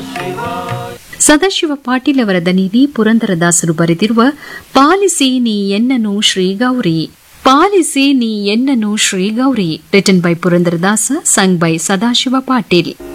ಸದಾಶಿವ ಪಾಟೀಲ್ ಅವರ ದನಿಯಲ್ಲಿ ಪುರಂದರದಾಸರು ಬರೆದಿರುವ ಪಾಲಿಸಿ ನೀ ಎನ್ನನು ಶ್ರೀಗೌರಿ, ಪಾಲಿಸಿ ನೀ ಎನ್ನನು Shri Gowri, written by Purandaradasa, sung by Sadashiva Patil.